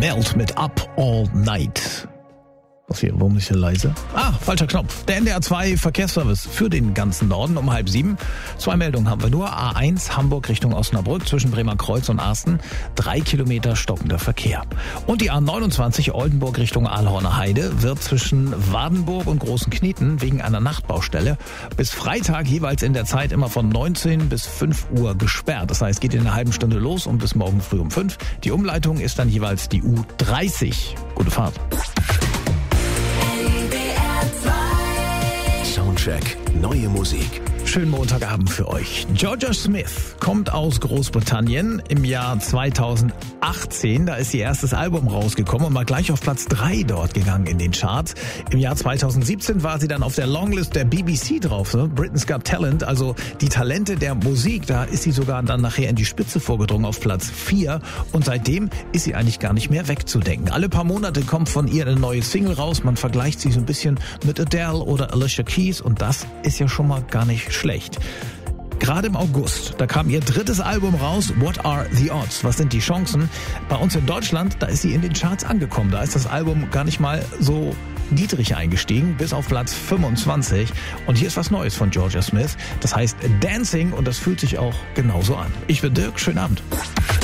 Melt mit Up All Night. Was hier, warum ist hier leise? Falscher Knopf. Der NDR 2 Verkehrsservice für den ganzen Norden um 6:30. 2 Meldungen haben wir nur. A1 Hamburg Richtung Osnabrück zwischen Bremerkreuz und Arsten. 3 Kilometer stockender Verkehr. Und die A29 Oldenburg Richtung Aalhorner Heide wird zwischen Wardenburg und Großenkneten wegen einer Nachtbaustelle bis Freitag jeweils in der Zeit immer von 19 bis 5 Uhr gesperrt. Das heißt, geht in einer halben Stunde los und bis morgen früh um 5. Die Umleitung ist dann jeweils die U30. Gute Fahrt. Soundcheck, neue Musik. Schönen Montagabend für euch. Georgia Smith kommt aus Großbritannien im Jahr 2018. Da ist ihr erstes Album rausgekommen und war gleich auf Platz 3 dort gegangen in den Charts. Im Jahr 2017 war sie dann auf der Longlist der BBC drauf, ne? Britain's Got Talent, also die Talente der Musik. Da ist sie sogar dann nachher in die Spitze vorgedrungen auf Platz 4. Und seitdem ist sie eigentlich gar nicht mehr wegzudenken. Alle paar Monate kommt von ihr eine neue Single raus. Man vergleicht sie so ein bisschen mit Adele oder Alicia Keys und das ist ja schon mal gar nicht schlecht. Gerade im August, da kam ihr drittes Album raus, What Are the Odds? Was sind die Chancen? Bei uns in Deutschland, da ist sie in den Charts angekommen. Da ist das Album gar nicht mal so niedrig eingestiegen, bis auf Platz 25. Und hier ist was Neues von Georgia Smith. Das heißt Dancing und das fühlt sich auch genauso an. Ich bin Dirk, schönen Abend.